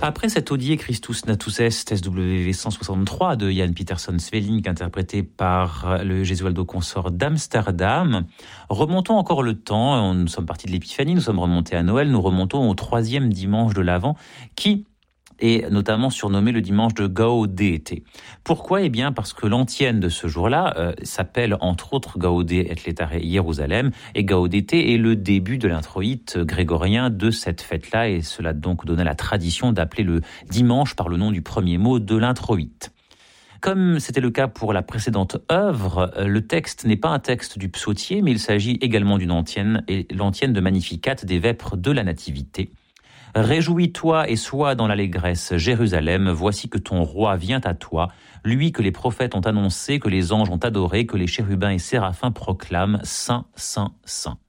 Après cet Hodie Christus Natus Est SWV 163 de Jan Pieterszoon Svelink, interprété par le Gesualdo Consort d'Amsterdam, remontons encore le temps. Nous sommes partis de l'Épiphanie, nous sommes remontés à Noël, nous remontons au 3e dimanche de l'Avent, qui est notamment surnommé le dimanche de Gaudete. Pourquoi ? Eh bien, parce que l'antienne de ce jour-là s'appelle entre autres Gaude et Letare Jérusalem, et Gaudete est le début de l'introïte grégorien de cette fête-là, et cela donc donnait la tradition d'appeler le dimanche par le nom du premier mot de l'introïte. Comme c'était le cas pour la précédente œuvre, le texte n'est pas un texte du psautier, mais il s'agit également d'une antienne, et l'antienne de Magnificat des Vêpres de la Nativité. Réjouis-toi et sois dans l'allégresse, Jérusalem, voici que ton roi vient à toi, lui que les prophètes ont annoncé, que les anges ont adoré, que les chérubins et séraphins proclament Saint, Saint, Saint.